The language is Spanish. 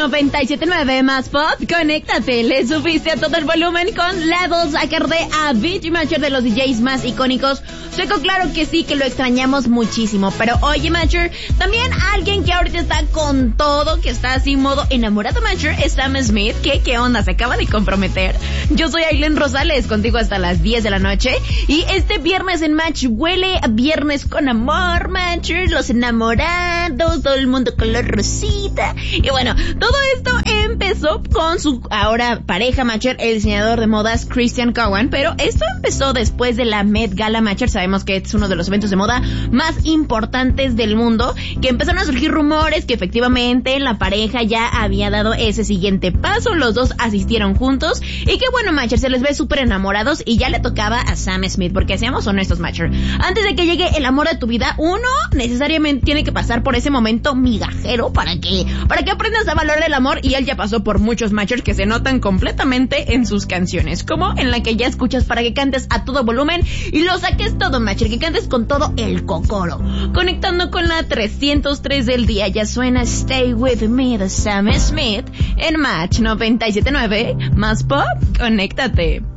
97.9 más pop, conéctate, le subiste a todo el volumen con Levels, acorde a Avicii, Matcher, de los DJs más icónicos. Seco, claro que sí, que lo extrañamos muchísimo, pero oye, Matcher, también alguien que ahorita está con todo, que está así modo enamorado, Matcher, es Sam Smith. ¿Qué onda? Se acaba de comprometer. Yo soy Aileen Rosales, contigo hasta las 10 de la noche, y este viernes en Match huele a viernes con amor, Matcher, los enamorados, todo el mundo con la rosita, y bueno, todo esto empezó con su ahora pareja, Matcher, el diseñador de modas Christian Cowan, pero esto empezó después de la Met Gala, Matcher. Sabemos que es uno de los eventos de moda más importantes del mundo, que empezaron a surgir rumores que efectivamente la pareja ya había dado ese siguiente paso, los dos asistieron juntos, y que bueno, Matcher, se les ve súper enamorados, y ya le tocaba a Sam Smith, porque seamos honestos, Matcher, antes de que llegue el amor de tu vida, uno necesariamente tiene que pasar por ese momento migajero para que aprendas a valorar el amor, y él ya pasó por muchos, Matchers, que se notan completamente en sus canciones, como en la que ya escuchas para que cantes a todo volumen y lo saques todo, Matcher, que cantes con todo el cocoro. Conectando con la 303 del día, ya suena Stay With Me de Sam Smith en Match 97.9 más pop, conéctate.